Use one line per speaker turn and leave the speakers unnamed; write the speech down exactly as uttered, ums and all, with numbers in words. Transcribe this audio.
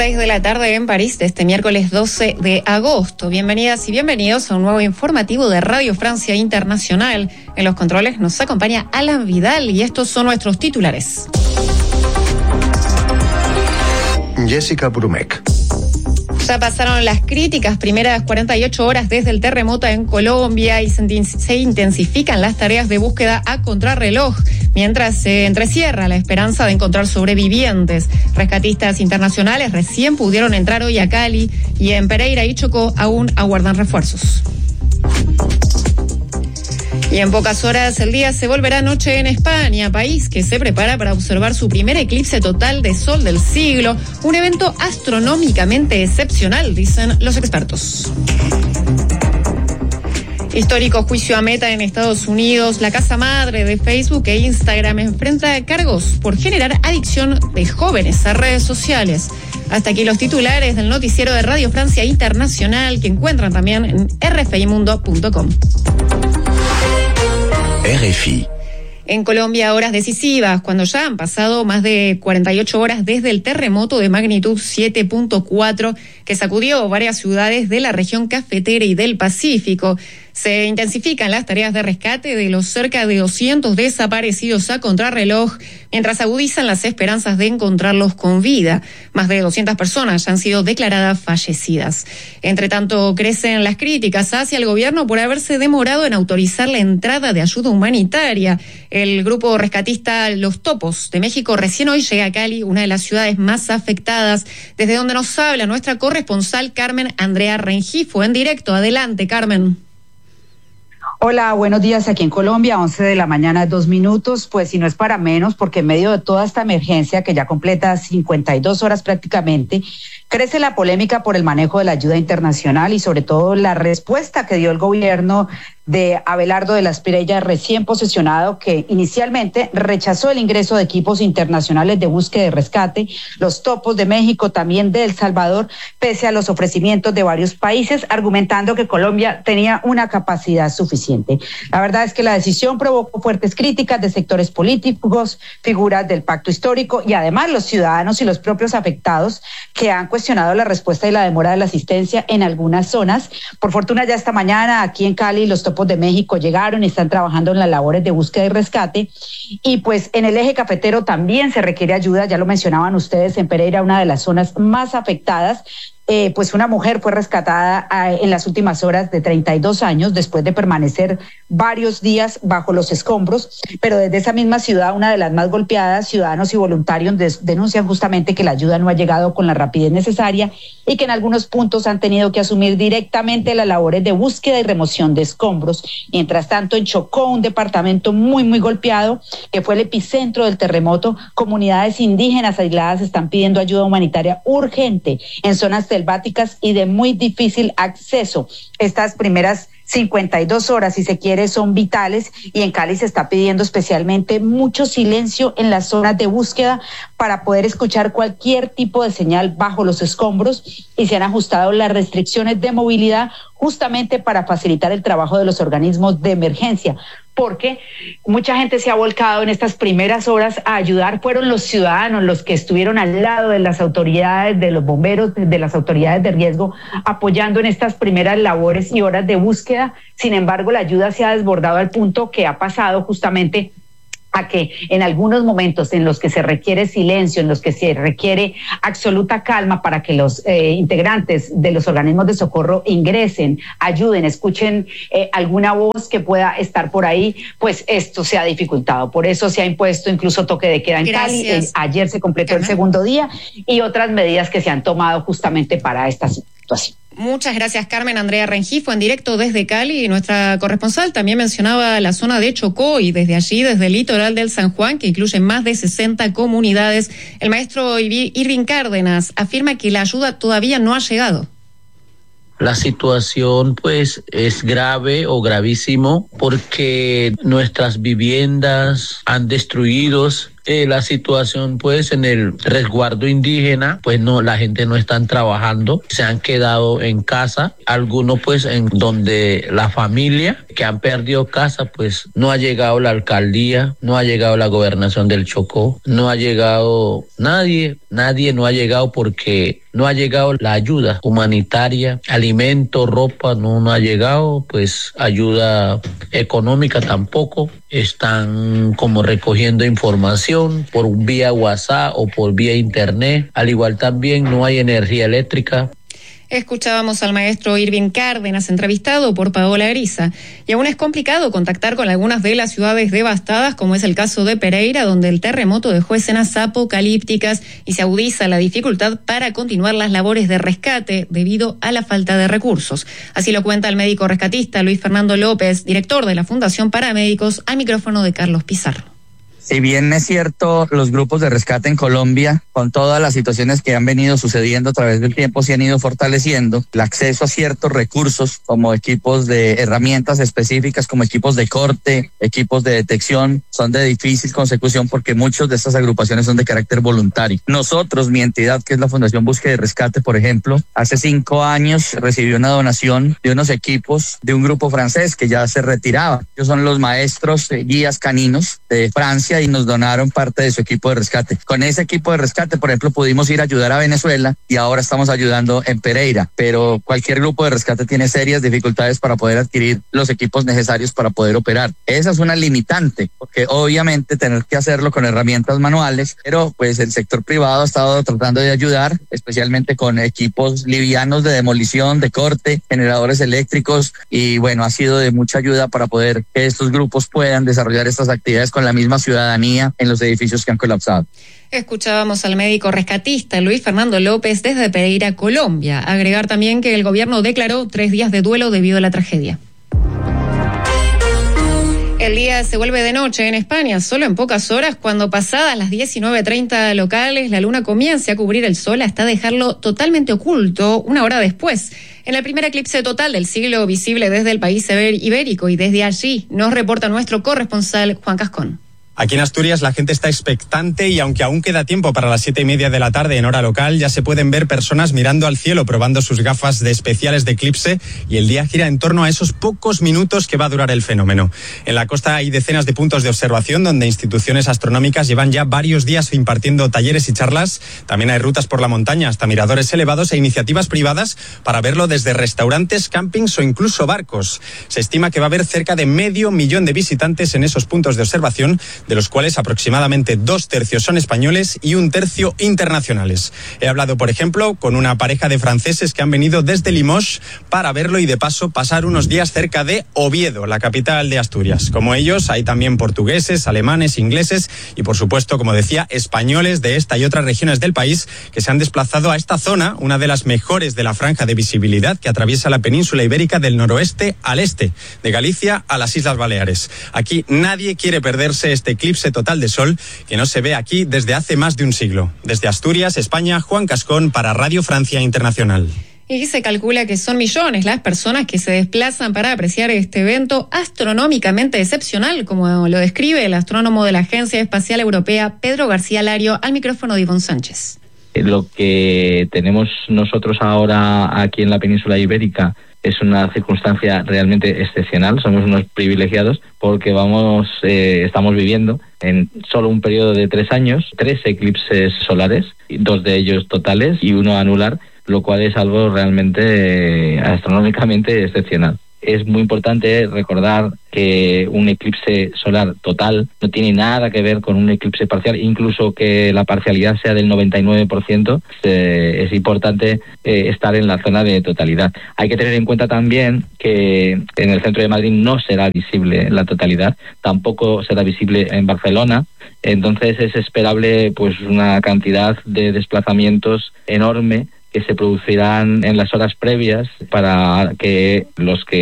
seis de la tarde en París de este miércoles doce de agosto. Bienvenidas y bienvenidos a un nuevo informativo de Radio Francia Internacional. En los controles nos acompaña Alan Vidal y estos son nuestros titulares.
Jessica Brumek.
Ya pasaron las críticas primeras cuarenta y ocho horas desde el terremoto en Colombia y se intensifican las tareas de búsqueda a contrarreloj, mientras se entrecierra la esperanza de encontrar sobrevivientes. Rescatistas internacionales recién pudieron entrar hoy a Cali y en Pereira y Chocó aún aguardan refuerzos. Y en pocas horas el día se volverá noche en España, país que se prepara para observar su primer eclipse total de sol del siglo, un evento astronómicamente excepcional, dicen los expertos. Histórico juicio a Meta en Estados Unidos. La casa madre de Facebook e Instagram enfrenta cargos por generar adicción de jóvenes a redes sociales. Hasta aquí los titulares del noticiero de Radio Francia Internacional, que encuentran también en r f i mundo punto com.
R F I.
En Colombia, horas decisivas, cuando ya han pasado más de cuarenta y ocho horas desde el terremoto de magnitud siete punto cuatro que sacudió varias ciudades de la región cafetera y del Pacífico. Se intensifican las tareas de rescate de los cerca de doscientos desaparecidos a contrarreloj, mientras agudizan las esperanzas de encontrarlos con vida. Más de doscientas personas ya han sido declaradas fallecidas. Entre tanto, crecen las críticas hacia el gobierno por haberse demorado en autorizar la entrada de ayuda humanitaria. El grupo rescatista Los Topos de México recién hoy llega a Cali, una de las ciudades más afectadas, desde donde nos habla nuestra corresponsal Carmen Andrea Rengifo en directo. Adelante, Carmen.
Hola, buenos días. Aquí en Colombia, once de la mañana, dos minutos, pues si no es para menos, porque en medio de toda esta emergencia que ya completa cincuenta y dos horas prácticamente, crece la polémica por el manejo de la ayuda internacional y sobre todo la respuesta que dio el gobierno de Abelardo de la Espriella, recién posesionado, que inicialmente rechazó el ingreso de equipos internacionales de búsqueda y rescate, Los Topos de México, también de El Salvador, pese a los ofrecimientos de varios países, argumentando que Colombia tenía una capacidad suficiente. La verdad es que la decisión provocó fuertes críticas de sectores políticos, figuras del pacto histórico y además los ciudadanos y los propios afectados que han cuestionado la respuesta y la demora de la asistencia en algunas zonas. Por fortuna, ya esta mañana aquí en Cali, Los Topos de México llegaron y están trabajando en las labores de búsqueda y rescate, y pues en el eje cafetero también se requiere ayuda. Ya lo mencionaban ustedes, en Pereira, una de las zonas más afectadas. Eh, pues una mujer fue rescatada eh, en las últimas horas, de treinta y dos años, después de permanecer varios días bajo los escombros, pero desde esa misma ciudad, una de las más golpeadas, ciudadanos y voluntarios des- denuncian justamente que la ayuda no ha llegado con la rapidez necesaria y que en algunos puntos han tenido que asumir directamente las labores de búsqueda y remoción de escombros. Mientras tanto, en Chocó, un departamento muy, muy golpeado, que fue el epicentro del terremoto, comunidades indígenas aisladas están pidiendo ayuda humanitaria urgente en zonas selváticas y de muy difícil acceso. Estas primeras cincuenta y dos horas, si se quiere, son vitales, y en Cali se está pidiendo especialmente mucho silencio en las zonas de búsqueda para poder escuchar cualquier tipo de señal bajo los escombros, y se han ajustado las restricciones de movilidad justamente para facilitar el trabajo de los organismos de emergencia, porque mucha gente se ha volcado en estas primeras horas a ayudar. Fueron los ciudadanos los que estuvieron al lado de las autoridades, de los bomberos, de las autoridades de riesgo, apoyando en estas primeras labores y horas de búsqueda. Sin embargo, la ayuda se ha desbordado al punto que ha pasado justamente a que en algunos momentos en los que se requiere silencio, en los que se requiere absoluta calma para que los eh, integrantes de los organismos de socorro ingresen, ayuden, escuchen eh, alguna voz que pueda estar por ahí, pues esto se ha dificultado. Por eso se ha impuesto incluso toque de queda en Cali. Eh, ayer se completó Carmen. El segundo día, y otras medidas que se han tomado justamente para esta situación.
Muchas gracias, Carmen Andrea Rengifo, en directo desde Cali. Y nuestra corresponsal también mencionaba la zona de Chocó, y desde allí, desde el litoral del San Juan, que incluye más de sesenta comunidades, el maestro Irving Cárdenas afirma que la ayuda todavía no ha llegado.
La situación pues es grave o gravísimo porque nuestras viviendas han destruidos Eh, la situación pues en el resguardo indígena, pues no, la gente no están trabajando, se han quedado en casa, algunos pues en donde la familia que han perdido casa, pues no ha llegado la alcaldía, no ha llegado la gobernación del Chocó, no ha llegado nadie, nadie no ha llegado porque no ha llegado la ayuda humanitaria, alimento, ropa, no, no ha llegado, pues ayuda económica tampoco. Están como recogiendo información por vía WhatsApp o por vía internet. Al igual también no hay energía eléctrica.
Escuchábamos al maestro Irving Cárdenas, entrevistado por Paola Grisa. Y aún es complicado contactar con algunas de las ciudades devastadas, como es el caso de Pereira, donde el terremoto dejó escenas apocalípticas y se agudiza la dificultad para continuar las labores de rescate debido a la falta de recursos. Así lo cuenta el médico rescatista Luis Fernando López, director de la Fundación Paramédicos, al micrófono de Carlos Pizarro.
Si bien es cierto, los grupos de rescate en Colombia, con todas las situaciones que han venido sucediendo a través del tiempo, se han ido fortaleciendo. El acceso a ciertos recursos, como equipos de herramientas específicas, como equipos de corte, equipos de detección, son de difícil consecución porque muchas de estas agrupaciones son de carácter voluntario. Nosotros, mi entidad, que es la Fundación Búsqueda y Rescate, por ejemplo, hace cinco años recibió una donación de unos equipos de un grupo francés que ya se retiraba. Ellos son los maestros eh, guías caninos de Francia, y nos donaron parte de su equipo de rescate. Con ese equipo de rescate, por ejemplo, pudimos ir a ayudar a Venezuela y ahora estamos ayudando en Pereira, pero cualquier grupo de rescate tiene serias dificultades para poder adquirir los equipos necesarios para poder operar. Esa es una limitante, porque obviamente tener que hacerlo con herramientas manuales, pero pues el sector privado ha estado tratando de ayudar, especialmente con equipos livianos de demolición, de corte, generadores eléctricos, y bueno, ha sido de mucha ayuda para poder que estos grupos puedan desarrollar estas actividades con la misma ciudadanía en los edificios que han colapsado.
Escuchábamos al médico rescatista Luis Fernando López desde Pereira, Colombia. Agregar también que el gobierno declaró tres días de duelo debido a la tragedia. El día se vuelve de noche en España, solo en pocas horas, cuando pasadas las diecinueve treinta locales, la luna comience a cubrir el sol hasta dejarlo totalmente oculto una hora después. En el primer eclipse total del siglo visible desde el país ibérico, y desde allí nos reporta nuestro corresponsal Juan Cascón.
Aquí en Asturias la gente está expectante y aunque aún queda tiempo para las siete y media de la tarde en hora local, ya se pueden ver personas mirando al cielo, probando sus gafas de especiales de eclipse, y el día gira en torno a esos pocos minutos que va a durar el fenómeno. En la costa hay decenas de puntos de observación donde instituciones astronómicas llevan ya varios días impartiendo talleres y charlas. También hay rutas por la montaña hasta miradores elevados e iniciativas privadas para verlo desde restaurantes, campings o incluso barcos. Se estima que va a haber cerca de medio millón de visitantes en esos puntos de observación, de los cuales aproximadamente dos tercios son españoles y un tercio internacionales. He hablado, por ejemplo, con una pareja de franceses que han venido desde Limoges para verlo y de paso pasar unos días cerca de Oviedo, la capital de Asturias. Como ellos, hay también portugueses, alemanes, ingleses y, por supuesto, como decía, españoles de esta y otras regiones del país que se han desplazado a esta zona, una de las mejores de la franja de visibilidad que atraviesa la península ibérica del noroeste al este, de Galicia a las Islas Baleares. Aquí nadie quiere perderse este eclipse total de sol que no se ve aquí desde hace más de un siglo. Desde Asturias, España, Juan Cascón para Radio Francia Internacional.
Y se calcula que son millones las personas que se desplazan para apreciar este evento astronómicamente excepcional, como lo describe el astrónomo de la Agencia Espacial Europea, Pedro García Lario, al micrófono de Ivonne Sánchez.
Lo que tenemos nosotros ahora aquí en la península ibérica es una circunstancia realmente excepcional. Somos unos privilegiados porque vamos, eh, estamos viviendo en solo un periodo de tres años, tres eclipses solares, dos de ellos totales y uno anular, lo cual es algo realmente eh, astronómicamente excepcional. Es muy importante recordar que un eclipse solar total no tiene nada que ver con un eclipse parcial, incluso que la parcialidad sea del noventa y nueve por ciento, eh, es importante eh, estar en la zona de totalidad. Hay que tener en cuenta también que en el centro de Madrid no será visible la totalidad, tampoco será visible en Barcelona, entonces es esperable pues una cantidad de desplazamientos enorme que se producirán en las horas previas para que los que